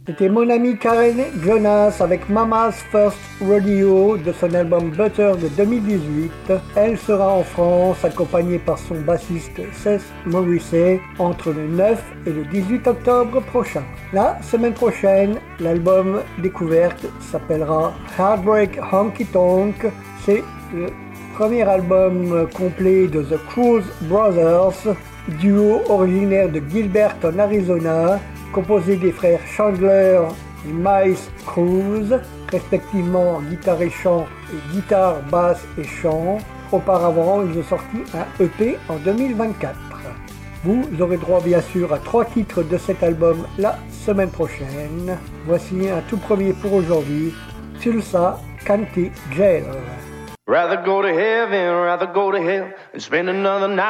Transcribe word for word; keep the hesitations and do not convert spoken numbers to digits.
C'était mon ami Karen Jonas avec Mama's First Rodeo de son album Butter de deux mille dix-huit. Elle sera en France accompagnée par son bassiste Seth Morrissey entre le neuf et le dix-huit octobre prochain. La semaine prochaine, l'album découverte s'appellera Heartbreak Honky Tonk. C'est le premier album complet de The Cruz Brothers, duo originaire de Gilbert en Arizona, composé des frères Chandler et Miles Cruz, respectivement guitare et chant et guitare, basse et chant. Auparavant, ils ont sorti un E P en deux mille vingt-quatre. Vous aurez droit bien sûr à trois titres de cet album la semaine prochaine. Voici un tout premier pour aujourd'hui, Tulsa County Jail. Rather go to heaven, rather go to hell and spend another night